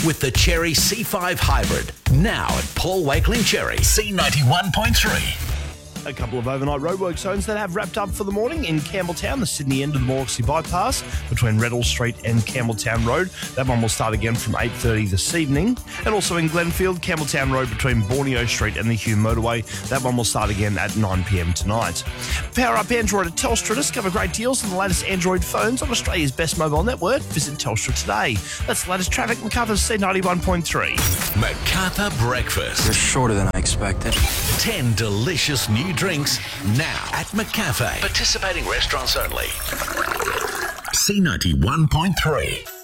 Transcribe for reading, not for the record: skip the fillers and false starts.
with the Cherry C5 Hybrid. Now at Paul Wakeling Cherry, C91.3. A couple of overnight roadwork zones that have wrapped up for the morning in Campbelltown, the Sydney end of the Morrissey Bypass between Reddell Street and Campbelltown Road. That one will start again from 8:30 this evening. And also in Glenfield, Campbelltown Road between Borneo Street and the Hume Motorway. That one will start again at 9 p.m. tonight. Power up Android at Telstra. Discover great deals on the latest Android phones on Australia's best mobile network. Visit Telstra today. That's the latest traffic. MacArthur's C91.3. MacArthur Breakfast. You're shorter than I expected. 10 delicious new drinks now at McCafe. Participating restaurants only. C91.3.